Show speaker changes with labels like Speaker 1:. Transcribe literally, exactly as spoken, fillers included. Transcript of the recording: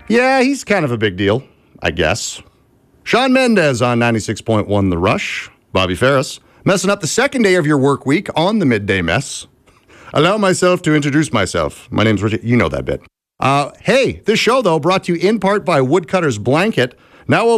Speaker 1: Yeah, he's kind of a big deal, I guess. Shawn Mendes on ninety-six point one The Rush. Bobby Ferris, messing up the second day of your work week on the Midday Mess. Allow myself to introduce myself. My name's Richard. You know that bit. Uh, hey, this show, though, brought to you in part by Woodcutter's Blanket. Now